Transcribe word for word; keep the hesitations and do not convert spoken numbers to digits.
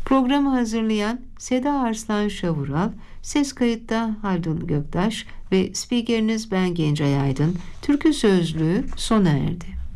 Programı hazırlayan Seda Arslan Şavural, ses kayıtta Haldun Göktaş ve spikeriniz ben Gencay Aydın. Türkü Sözlüğü sona erdi.